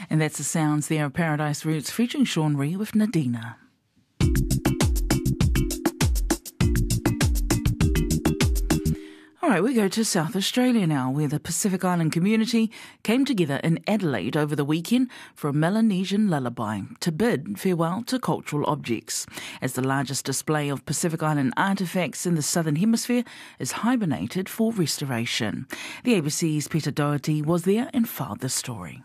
And that's the sounds there of Paradise Roots featuring Sean Rhee with Nadina. All right, we go to South Australia now, where the Pacific Island community came together in Adelaide over the weekend for a Melanesian lullaby to bid farewell to cultural objects, as the largest display of Pacific Island artefacts in the Southern Hemisphere is hibernated for restoration. The ABC's Peter Doherty was there and filed the story.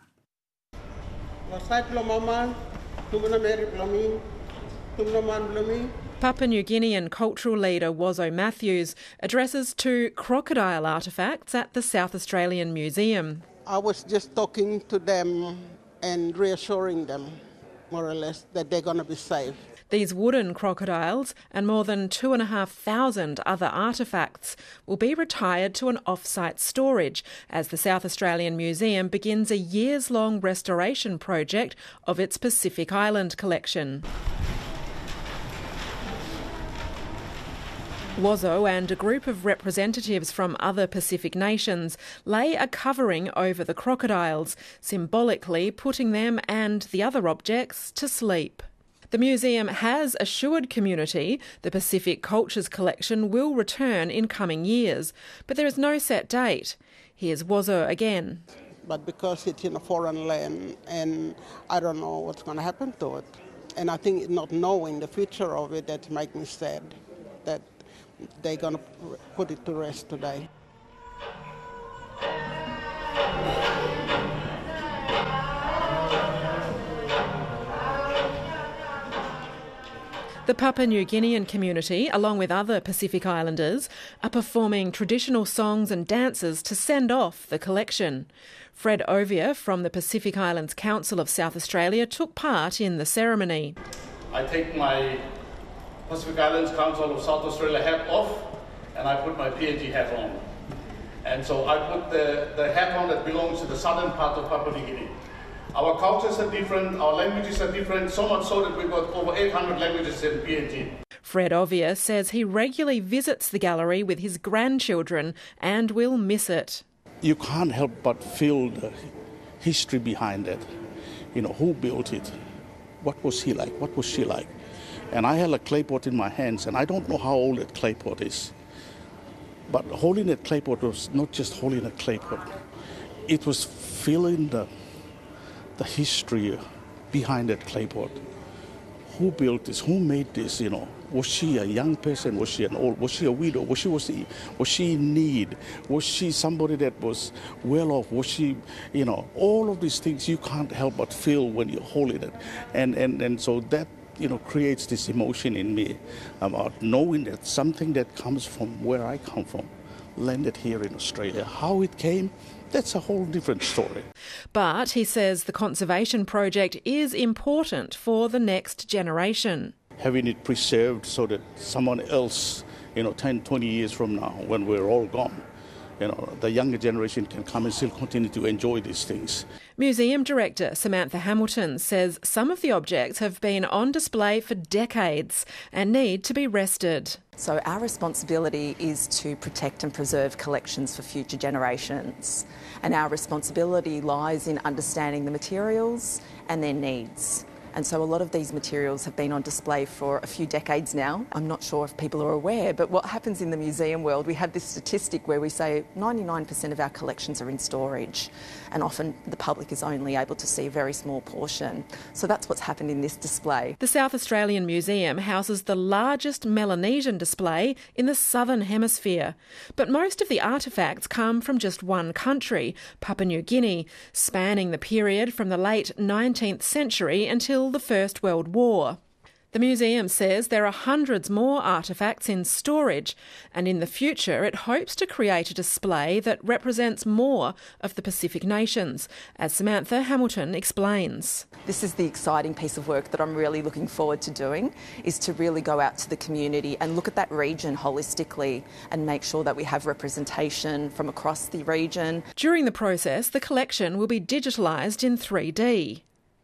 Papua New Guinean cultural leader Wozo Matthews addresses two crocodile artefacts at the South Australian Museum. I was just talking to them and reassuring them, more or less, that they're going to be safe. These wooden crocodiles and more than 2,500 other artefacts will be retired to an off-site storage as the South Australian Museum begins a years-long restoration project of its Pacific Island collection. Wozo and a group of representatives from other Pacific nations lay a covering over the crocodiles, symbolically putting them and the other objects to sleep. The museum has assured community the Pacific Cultures Collection will return in coming years, but there is no set date. Here's Wozo again. But because it's in a foreign land and I don't know what's going to happen to it. And I think not knowing the future of it, that makes me sad that they're going to put it to rest today. The Papua New Guinean community, along with other Pacific Islanders, are performing traditional songs and dances to send off the collection. Fred Ovia from the Pacific Islands Council of South Australia took part in the ceremony. I take my Pacific Islands Council of South Australia hat off and I put my PNG hat on. And so I put the hat on that belongs to the southern part of Papua New Guinea. Our cultures are different, our languages are different, so much so that we've got over 800 languages in PNG. Fred Ovia says he regularly visits the gallery with his grandchildren and will miss it. You can't help but feel the history behind it. You know, who built it? What was he like? What was she like? And I had a clay pot in my hands, and I don't know how old that clay pot is. But holding that clay pot was not just holding a clay pot. It was feeling the history behind that clay pot. Who built this? Who made this? You know, was she a young person? Was she an old? Was she a widow? Was she in need? Was she somebody that was well off? Was she, you know, all of these things you can't help but feel when you're holding it, and so that, you know, creates this emotion in me about knowing that something that comes from where I come from landed here in Australia. How it came, that's a whole different story. But he says the conservation project is important for the next generation. Having it preserved so that someone else, you know, 10, 20 years from now, when we're all gone, you know, the younger generation can come and still continue to enjoy these things. Museum Director Samantha Hamilton says some of the objects have been on display for decades and need to be rested. So our responsibility is to protect and preserve collections for future generations. And our responsibility lies in understanding the materials and their needs. And so a lot of these materials have been on display for a few decades now. I'm not sure if people are aware, but what happens in the museum world, we have this statistic where we say 99% of our collections are in storage, and often the public is only able to see a very small portion. So that's what's happened in this display. The South Australian Museum houses the largest Melanesian display in the Southern Hemisphere. But most of the artefacts come from just one country, Papua New Guinea, spanning the period from the late 19th century until the First World War. The museum says there are hundreds more artefacts in storage, and in the future it hopes to create a display that represents more of the Pacific nations, as Samantha Hamilton explains. This is the exciting piece of work that I'm really looking forward to doing, is to really go out to the community and look at that region holistically and make sure that we have representation from across the region. During the process, the collection will be digitalised in 3D.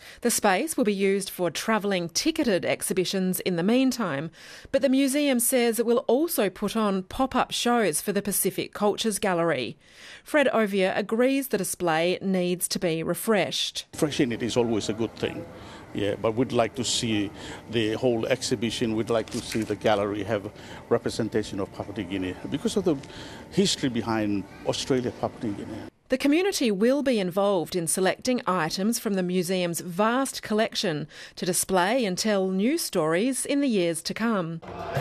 The space will be used for travelling ticketed exhibitions in the meantime, but the museum says it will also put on pop-up shows for the Pacific Cultures Gallery. Fred Ovier agrees the display needs to be refreshed. Refreshing it is always a good thing. Yeah, but we'd like to see the whole exhibition, we'd like to see the gallery have representation of Papua New Guinea because of the history behind Australia, Papua New Guinea. The community will be involved in selecting items from the museum's vast collection to display and tell new stories in the years to come.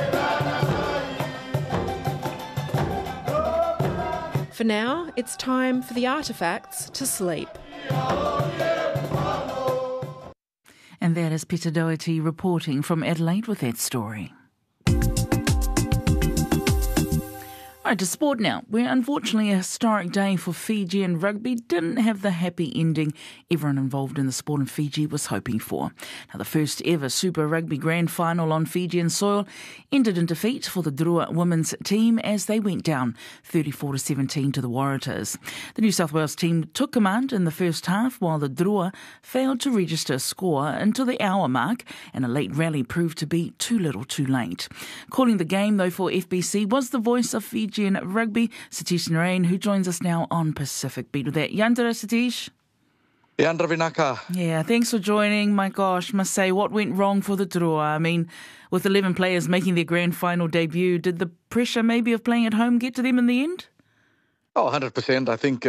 For now, it's time for the artefacts to sleep. And that is Peter Doherty reporting from Adelaide with that story. All right, to sport now, where unfortunately a historic day for Fijian rugby didn't have the happy ending everyone involved in the sport in Fiji was hoping for. Now, the first ever Super Rugby Grand Final on Fijian soil ended in defeat for the Drua women's team as they went down 34-17 to the Waratahs. The New South Wales team took command in the first half while the Drua failed to register a score until the hour mark, and a late rally proved to be too little too late. Calling the game, though, for FBC was the voice of Fijian rugby, Satish Narain, who joins us now on Pacific Beat. With that, Yandara, Satish. Yandra Vinaka. Yeah, thanks for joining. My gosh, must say, what went wrong for the Drua? I mean, with 11 players making their grand final debut, did the pressure maybe of playing at home get to them in the end? Oh, 100%. I think,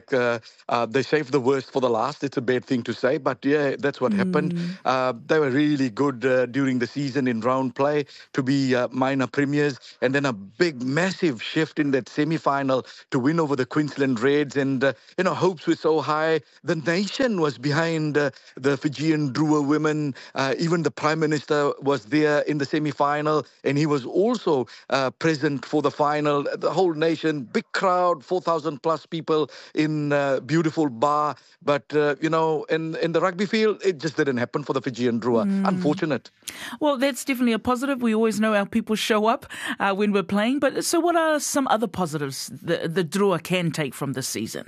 they saved the worst for the last. It's a bad thing to say, but yeah, that's what happened. They were really good during the season in round play to be minor premiers, and then a big, massive shift in that semi-final to win over the Queensland Reds, and, hopes were so high. The nation was behind the Fijian Drua women. Even the Prime Minister was there in the semi-final, and he was also present for the final. The whole nation, big crowd, 4,000 plus people in beautiful bar. But, in the rugby field, it just didn't happen for the Fijian Drua. Unfortunate. Well, that's definitely a positive. We always know our people show up when we're playing. But so what are some other positives the Drua can take from this season?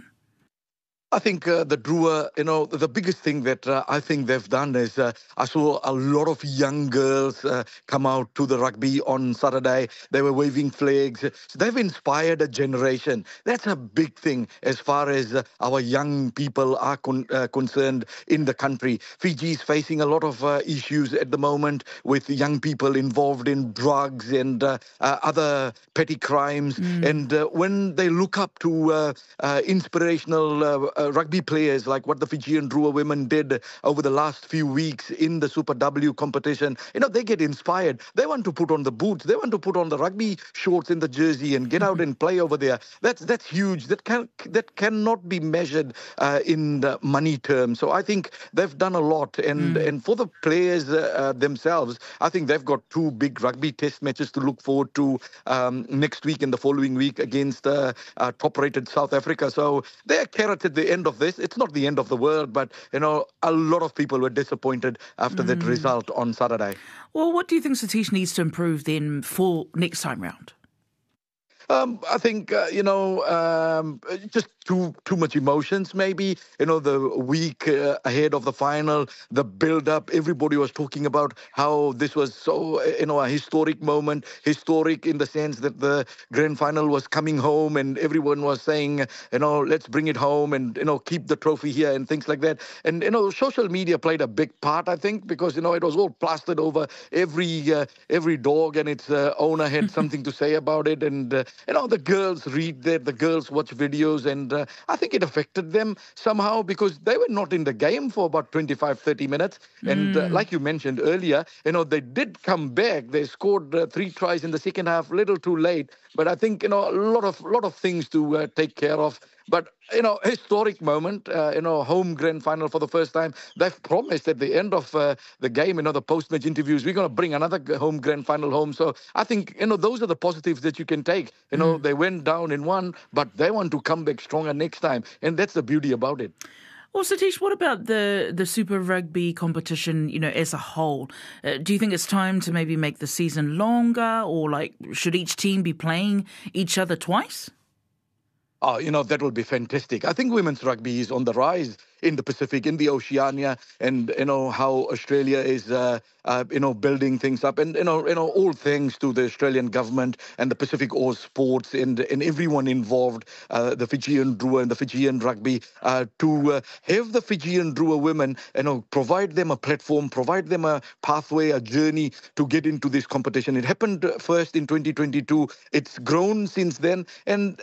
I think the Drua, the biggest thing that I think they've done is I saw a lot of young girls come out to the rugby on Saturday. They were waving flags. So they've inspired a generation. That's a big thing as far as our young people are concerned in the country. Fiji is facing a lot of issues at the moment with young people involved in drugs and other petty crimes. And when they look up to inspirational rugby players like what the Fijian Drua women did over the last few weeks in the Super W competition, they get inspired. They want to put on the boots. They want to put on the rugby shorts in the jersey and get out and play over there. That's huge. That cannot be measured in money terms. So I think they've done a lot. And for the players themselves, I think they've got two big rugby test matches to look forward to next week and the following week against top-rated South Africa. So they're carrot at the end of this. It's not the end of the world, but, a lot of people were disappointed after that result on Saturday. Well, what do you think Satish needs to improve then for next time round? I think, just too much emotions, maybe. The week ahead of the final, the build-up, everybody was talking about how this was so, a historic moment. Historic in the sense that the grand final was coming home and everyone was saying, let's bring it home and, keep the trophy here and things like that. And, social media played a big part, I think, because, it was all plastered over every dog and its owner had something to say about it. And, the girls read that, the girls watch videos, and I think it affected them somehow because they were not in the game for about 25, 30 minutes. And like you mentioned earlier, they did come back. They scored 3 tries in the second half, little too late. But I think, a lot of things to take care of. But, historic moment, home grand final for the first time. They've promised at the end of the game, the post-match interviews, we're going to bring another home grand final home. So I think, those are the positives that you can take. They went down in one, but they want to come back stronger next time. And that's the beauty about it. Well, Satish, what about the Super Rugby competition, as a whole? Do you think it's time to maybe make the season longer, or should each team be playing each other twice? Oh, that will be fantastic. I think women's rugby is on the rise in the Pacific, in the Oceania, and how Australia is building things up, and all thanks to the Australian government and the Pacific Oars Sports and everyone involved, the Fijian Drua and the Fijian Rugby, to have the Fijian Drua women, provide them a platform, provide them a pathway, a journey to get into this competition. It happened first in 2022. It's grown since then, and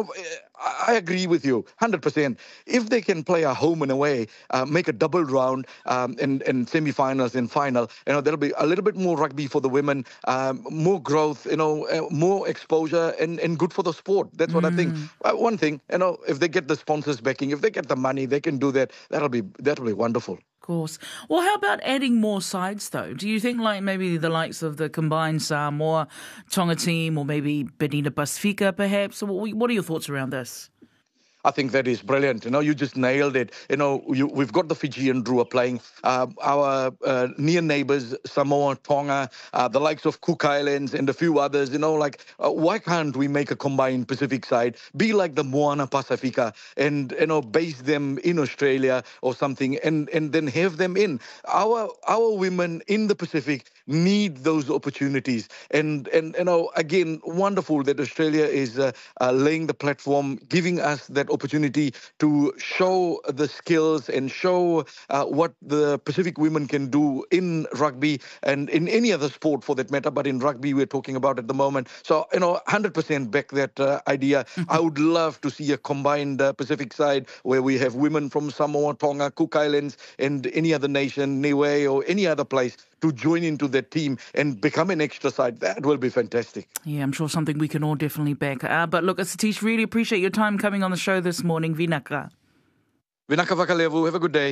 I agree with you 100%. If they can play a home and away, make a double round, and semi-finals and final, there'll be a little bit more rugby for the women, more growth, more exposure, and good for the sport. That's what I think. One thing, if they get the sponsors backing, if they get the money, they can do that. That'll be wonderful. Of course. Well, how about adding more sides, though? Do you think maybe the likes of the combined Samoa Tonga team, or maybe Benina Pacifica, perhaps? What are your thoughts around this? I think that is brilliant. You just nailed it. We've got the Fijian Drua playing. Our near neighbours, Samoa, Tonga, the likes of Cook Islands and a few others, why can't we make a combined Pacific side, be like the Moana Pacifica, and, base them in Australia or something, and then have them in. Our women in the Pacific need those opportunities. And again, wonderful that Australia is laying the platform, giving us that opportunity to show the skills and show what the Pacific women can do in rugby and in any other sport for that matter, but in rugby we're talking about at the moment. So, 100% back that idea. I would love to see a combined Pacific side where we have women from Samoa, Tonga, Cook Islands, and any other nation, Niue or any other place, to join into that team and become an extra side. That will be fantastic. Yeah, I'm sure something we can all definitely back. But look, Satish, really appreciate your time coming on the show this morning. Vinaka. Vinaka Vakalevu, have a good day.